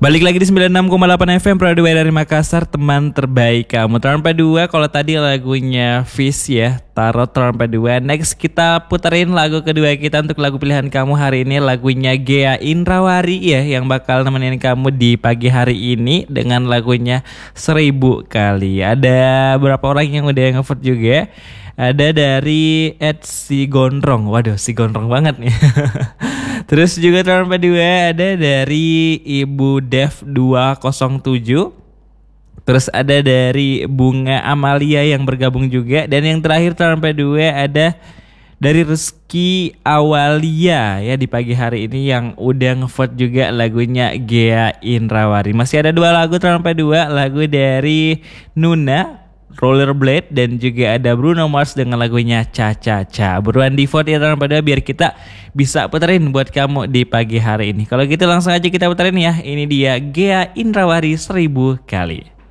Balik lagi di 96,8 FM Pro 2 dari Makassar, teman terbaik kamu. Trompet 2, kalau tadi lagunya Fish ya, taruh Trompet 2. Next kita puterin lagu kedua kita untuk lagu pilihan kamu hari ini, lagunya Ghea Indrawari ya, yang bakal nemenin kamu di pagi hari ini dengan lagunya 1000 kali. Ada berapa orang yang udah nge-vote juga? Ada dari Si Gondrong. Waduh, Si Gondrong banget nih. Terus juga trompet 2 ada dari Ibu Dev 207. Terus ada dari Bunga Amalia yang bergabung juga. Dan yang terakhir trompet 2 ada dari Rizky Awalia ya di pagi hari ini yang udah ngevote juga lagunya Ghea Indrawari. Masih ada 2 lagu trompet 2, lagu dari Nuna Rollerblade dan juga ada Bruno Mars dengan lagunya Cha Cha Cha. Buruan di vote ya teman-teman biar kita bisa puterin buat kamu di pagi hari ini. Kalau gitu langsung aja kita puterin ya. Ini dia Ghea Indrawari 1000 kali.